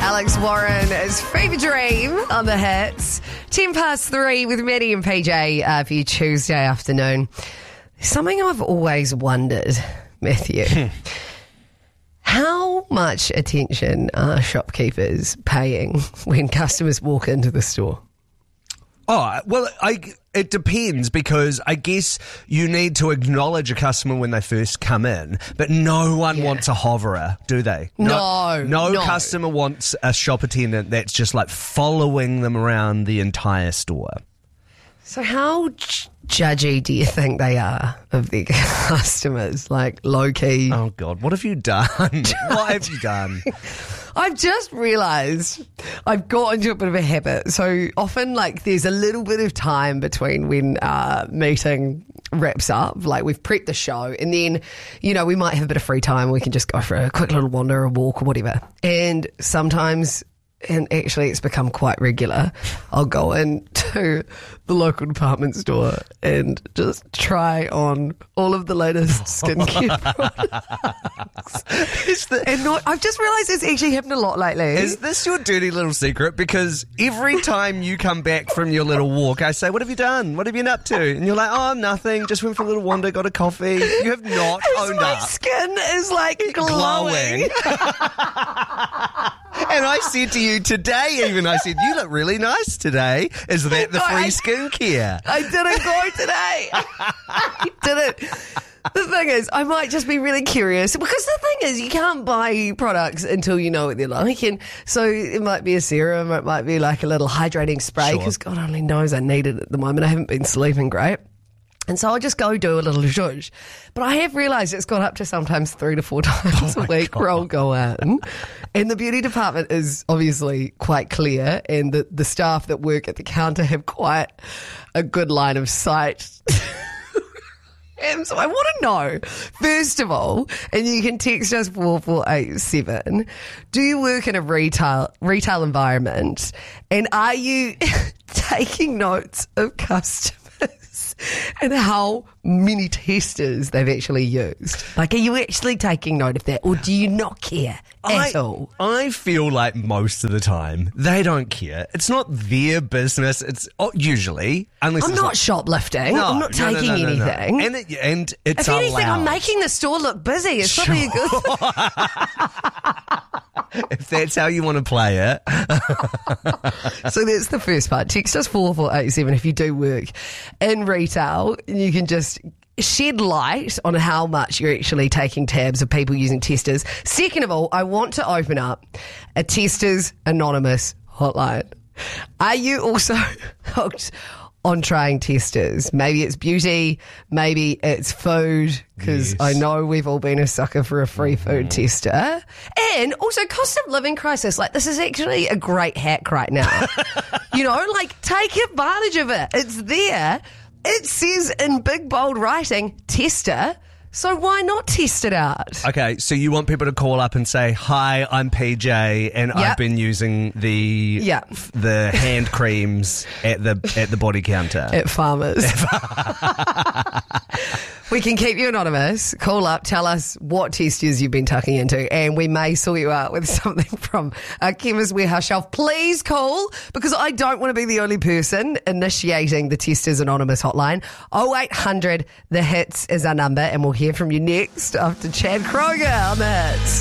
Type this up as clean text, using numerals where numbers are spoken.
Alex Warren is Fever Dream on the hits. 3:10 with Maddie and PJ for your Tuesday afternoon. Something I've always wondered, Matthew. How much attention are shopkeepers paying when customers walk into the store? Oh, well, it depends, because I guess you need to acknowledge a customer when they first come in, but no one wants a hoverer, do they? No customer wants a shop attendant that's just like following them around the entire store. So how judgy do you think they are of their customers? Like, low-key? Oh, God, what have you done? What have you done? I've just realised I've got into a bit of a habit. So often, like, there's a little bit of time between when meeting wraps up. Like, we've prepped the show, and then, you know, we might have a bit of free time. We can just go for a quick little wander, a walk, or whatever. And sometimes, and actually it's become quite regular, I'll go into the local department store and just try on all of the latest skincare products. I've just realised it's actually happened a lot lately. Is this your dirty little secret? Because every time you come back from your little walk, I say, what have you done? What have you been up to? And you're like, oh, nothing. Just went for a little wander, got a coffee. You have not owned my up. My skin is like glowing. And I said to you today, even, I said, you look really nice today. Is that the free skincare? I didn't go today. I didn't. The thing is, I might just be really curious, because the thing is, you can't buy products until you know what they're like. And so it might be a serum, it might be like a little hydrating spray, because God only knows I need it at the moment. I haven't been sleeping great. And so I'll just go do a little zhuzh. But I have realised it's gone up to sometimes 3 to 4 times a week where I'll go in. And the beauty department is obviously quite clear, and the staff that work at the counter have quite a good line of sight. And so I want to know, first of all, and you can text us 4487, do you work in a retail environment, and are you taking notes of customers and how many testers they've actually used? Like, are you actually taking note of that, or do you not care at all? I feel like most of the time they don't care. It's not their business. It's usually, unless I'm not shoplifting. I'm not taking anything. And it's if anything, allowed. I'm making the store look busy. It's probably a good thing. If that's how you want to play it. So that's the first part. Text us 4487 if you do work in retail. You can just shed light on how much you're actually taking tabs of people using testers. Second of all, I want to open up a Testers Anonymous hotline. Are you also hooked on trying testers? Maybe it's beauty, maybe it's food, because I know we've all been a sucker for a free food tester. And also cost of living crisis. Like, this is actually a great hack right now. You know, like, take advantage of it. It's there. It says in big bold writing, tester. So why not test it out? Okay, so you want people to call up and say, hi, I'm PJ, and I've been using the hand creams at the body counter. At Farmers. We can keep you anonymous. Call up, tell us what testers you've been tucking into, and we may sort you out with something from a Chemist Warehouse shelf. Please call, because I don't want to be the only person initiating the Testers Anonymous hotline. 0800 The Hits is our number, and we'll hear from you next after Chad Kroger on the Hits.